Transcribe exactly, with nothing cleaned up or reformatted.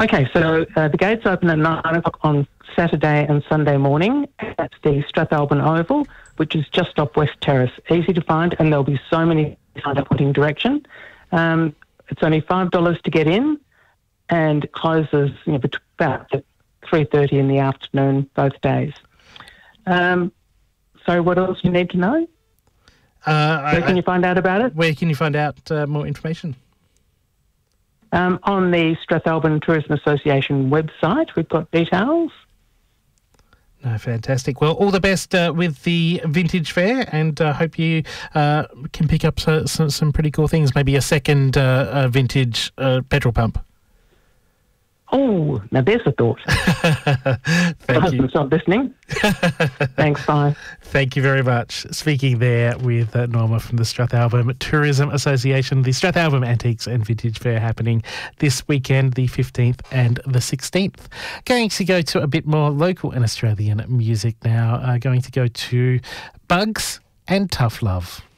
Okay, so uh, the gates open at nine o'clock on Saturday and Sunday morning at the Strathalbyn Oval, which is just off West Terrace. Easy to find, and there'll be so many signed up pointing direction. Um, it's only five dollars to get in, and it closes you know, about three thirty in the afternoon both days. Um, so what else you need to know? Uh, Where can I, you find out about it? Where can you find out uh, more information? Um, on the Strathalbyn Tourism Association website, we've got details. No, fantastic. Well, all the best uh, with the Vintage Fair, and I uh, hope you uh, can pick up so, so, some pretty cool things, maybe a second uh, uh, vintage uh, petrol pump. Oh, now there's a thought. Thank you. Stop listening. Thanks, bye. Thank you very much. Speaking there with uh, Norma from the Strathalbyn Tourism Association, the Strathalbyn Antiques and Vintage Fair happening this weekend, the fifteenth and the sixteenth. Going to go to a bit more local and Australian music now. Uh, going to go to Bugs and Tough Love.